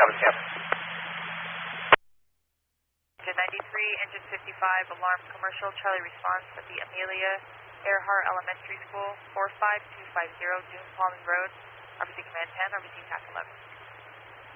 Copy, Sam. Engine 93, Engine 55, alarm commercial, Charlie response at the Amelia Earhart Elementary School, 45250 Dune Palmy Road, RBC Command 10, RBC TAC 11.